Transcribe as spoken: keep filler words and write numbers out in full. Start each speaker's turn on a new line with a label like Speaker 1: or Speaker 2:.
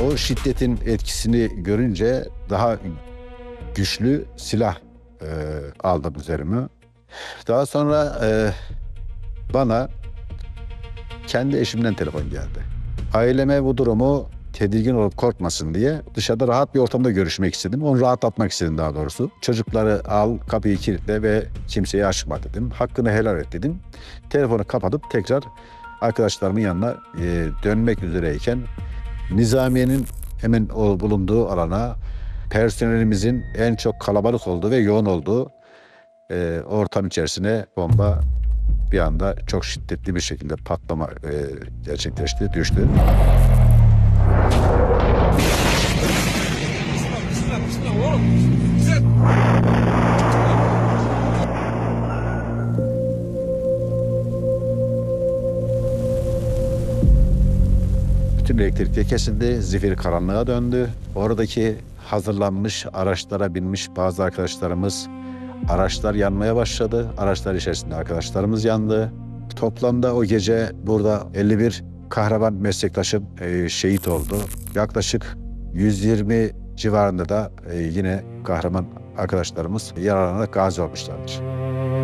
Speaker 1: O şiddetin etkisini görünce daha güçlü silah e, aldım üzerime. Daha sonra e, bana kendi eşimden telefon geldi. Aileme bu durumu tedirgin olup korkmasın diye dışarıda rahat bir ortamda görüşmek istedim. Onu rahatlatmak istedim daha doğrusu. Çocukları al, kapıyı kilitle ve kimseye açma dedim. Hakkını helal et dedim. Telefonu kapatıp tekrar arkadaşlarımın yanına e, dönmek üzereyken Nizamiye'nin hemen o bulunduğu alana personelimizin en çok kalabalık olduğu ve yoğun olduğu e, ortam içerisine bomba bir anda çok şiddetli bir şekilde patlama e, gerçekleşti, düştü. Bütün elektrikler kesildi, zifiri karanlığa döndü. Oradaki hazırlanmış araçlara binmiş bazı arkadaşlarımız, araçlar yanmaya başladı. Araçlar içerisinde arkadaşlarımız yandı. Toplamda o gece burada elli bir kahraman meslektaşım e, şehit oldu. Yaklaşık yüz yirmi civarında da e, yine kahraman arkadaşlarımız yaralanarak gazi olmuşlardır.